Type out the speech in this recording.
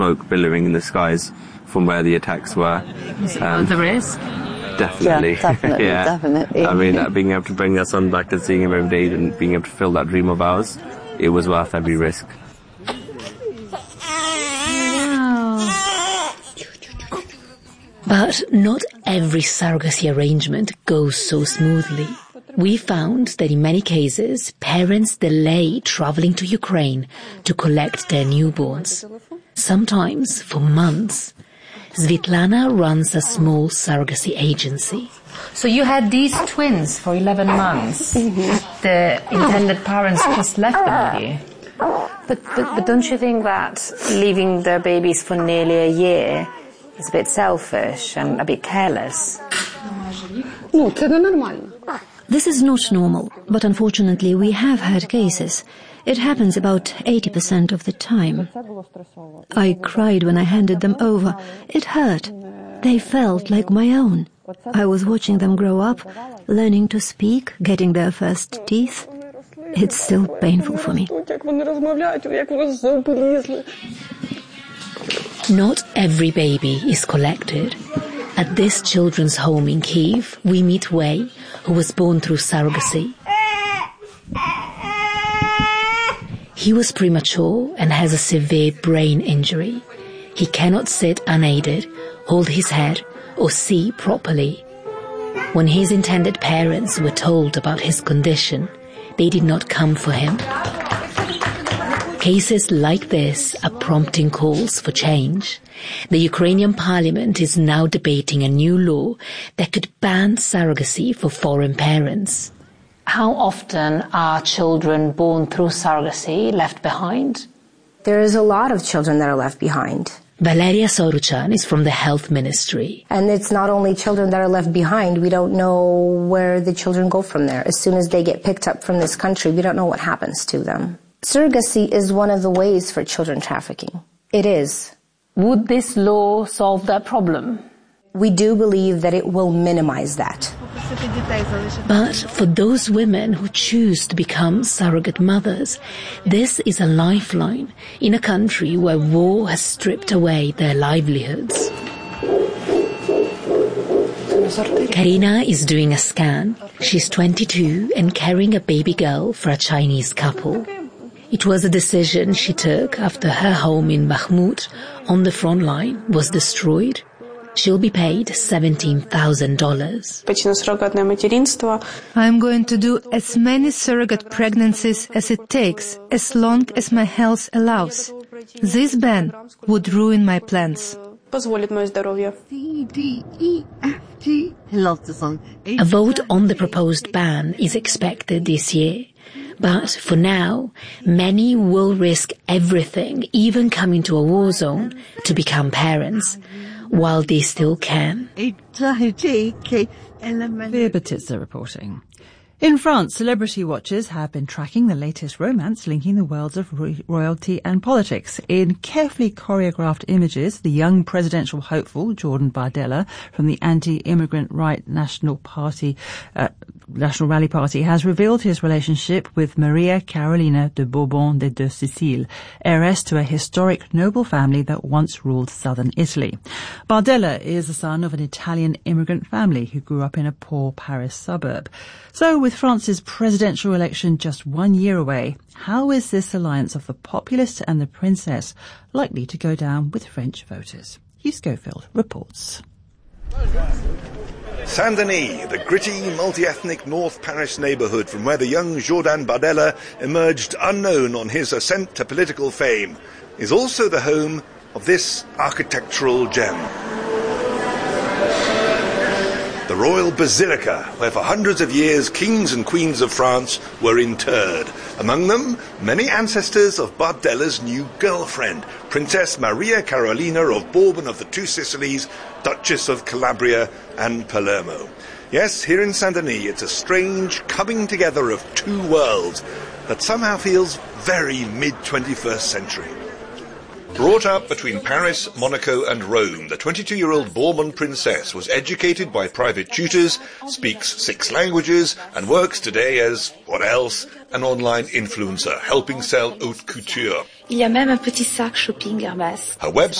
smoke billowing in the skies from where the attacks were. Was it worth the risk? Definitely. Yeah, definitely, yeah. definitely. I mean, being able to bring our son back and seeing him every day and being able to fill that dream of ours, it was worth every risk. But not every surrogacy arrangement goes so smoothly. We found that in many cases, parents delay traveling to Ukraine to collect their newborns, sometimes for months. Svetlana runs a small surrogacy agency. So you had these twins for 11 months. Mm-hmm. The intended parents just left them with you. But don't you think that leaving their babies for nearly a year is a bit selfish and a bit careless? This is not normal, but unfortunately we have had cases. It happens about 80% of the time. I cried when I handed them over. It hurt. They felt like my own. I was watching them grow up, learning to speak, getting their first teeth. It's still painful for me. Not every baby is collected. At this children's home in Kyiv, we meet Wei, who was born through surrogacy. He was premature and has a severe brain injury. He cannot sit unaided, hold his head, or see properly. When his intended parents were told about his condition, they did not come for him. Cases like this are prompting calls for change. The Ukrainian parliament is now debating a new law that could ban surrogacy for foreign parents. How often are children born through surrogacy left behind? There is a lot of children that are left behind. Valeria Soruchan is from the Health Ministry. And it's not only children that are left behind. We don't know where the children go from there. As soon as they get picked up from this country, we don't know what happens to them. Surrogacy is one of the ways for children trafficking. It is. Would this law solve that problem? We do believe that it will minimize that. But for those women who choose to become surrogate mothers, this is a lifeline in a country where war has stripped away their livelihoods. Karina is doing a scan. She's 22 and carrying a baby girl for a Chinese couple. It was a decision she took after her home in Bakhmut on the front line was destroyed. She'll be paid $17,000. I'm going to do as many surrogate pregnancies as it takes, as long as my health allows. This ban would ruin my plans. A vote on the proposed ban is expected this year. But for now, many will risk everything, even coming to a war zone, to become parents, while they still can. Vera Batitza reporting. In France, celebrity watchers have been tracking the latest romance linking the worlds of royalty and politics. In carefully choreographed images, the young presidential hopeful, Jordan Bardella, from the anti-immigrant right National Rally Party, has revealed his relationship with Maria Carolina de Bourbon de Sicile, heiress to a historic noble family that once ruled southern Italy. Bardella is the son of an Italian immigrant family who grew up in a poor Paris suburb. So, with France's presidential election just 1 year away, how is this alliance of the populist and the princess likely to go down with French voters? Hugh Schofield reports. Saint-Denis, the gritty, multi-ethnic North Paris neighbourhood from where the young Jordan Bardella emerged unknown on his ascent to political fame, is also the home of this architectural gem. The Royal Basilica, where for hundreds of years kings and queens of France were interred. Among them, many ancestors of Bardella's new girlfriend, Princess Maria Carolina of Bourbon of the Two Sicilies, Duchess of Calabria and Palermo. Yes, here in Saint-Denis, it's a strange coming together of two worlds that somehow feels very mid-21st century. Brought up between Paris, Monaco and Rome, the 22-year-old Bourbon princess was educated by private tutors, speaks 6 languages, and works today as, what else, an online influencer, helping sell haute couture. Il y a même un petit sac shopping Hermès. Her website